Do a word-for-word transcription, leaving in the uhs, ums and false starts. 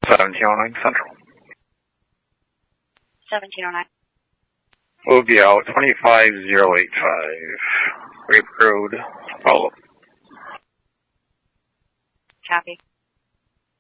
seventeen oh nine Central. seventeen oh nine. We'll be out twenty-five oh eighty-five. Rape Road, follow up. Copy.